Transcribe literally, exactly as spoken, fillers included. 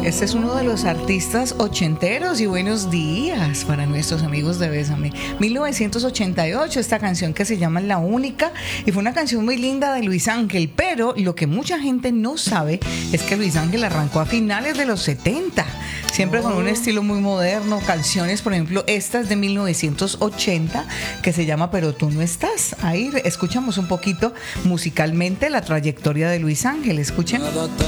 Este es uno de los artistas ochenteros y buenos días para nuestros amigos de Bésame. mil novecientos ochenta y ocho, esta canción que se llama La Única, y fue una canción muy linda de Luis Ángel, pero lo que mucha gente no sabe es que Luis Ángel arrancó a finales de los setenta, siempre con un estilo muy moderno, canciones, por ejemplo, esta es de mil novecientos ochenta, que se llama Pero tú no estás. Ahí escuchamos un poquito musicalmente la trayectoria de Luis Ángel, escuchen. Nada